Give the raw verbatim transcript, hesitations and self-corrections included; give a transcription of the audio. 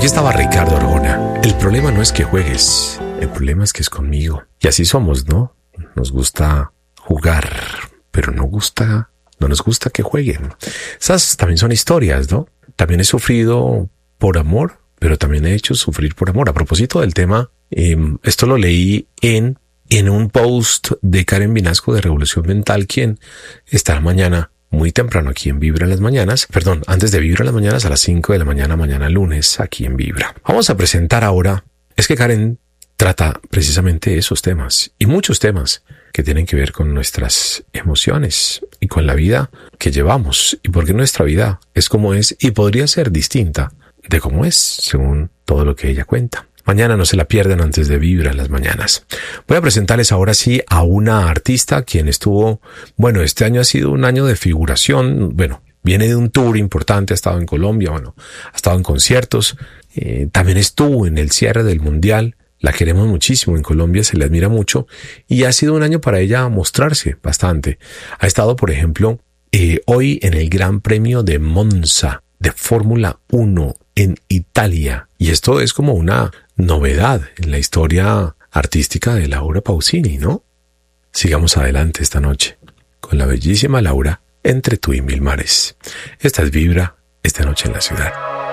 estaba Ricardo Arjona. El problema no es que juegues, el problema es que es conmigo. Y así somos, ¿no? Nos gusta jugar, pero no gusta, no nos gusta que jueguen. Esas también son historias, ¿no? También he sufrido por amor, pero también he hecho sufrir por amor. A propósito del tema, eh, esto lo leí en, en un post de Karen Vinasco de Revolución Mental, quien estará mañana muy temprano aquí en Vibra en las mañanas, perdón, antes de Vibra en las mañanas a las cinco de la mañana, mañana lunes, aquí en Vibra. Vamos a presentar ahora, es que Karen trata precisamente esos temas y muchos temas que tienen que ver con nuestras emociones y con la vida que llevamos y porque nuestra vida es como es y podría ser distinta de cómo es, según todo lo que ella cuenta. Mañana no se la pierdan antes de Vibra en las mañanas. Voy a presentarles ahora sí a una artista quien estuvo, bueno, este año ha sido un año de figuración, bueno, viene de un tour importante, ha estado en Colombia, bueno, ha estado en conciertos, eh, también estuvo en el cierre del Mundial, la queremos muchísimo en Colombia, se le admira mucho y ha sido un año para ella mostrarse bastante. Ha estado, por ejemplo, eh, hoy en el Gran Premio de Monza de Fórmula uno en Italia y esto es como una novedad en la historia artística de Laura Pausini, ¿no? Sigamos adelante esta noche con la bellísima Laura entre tú y mil mares. Esta es Vibra, esta noche en la ciudad.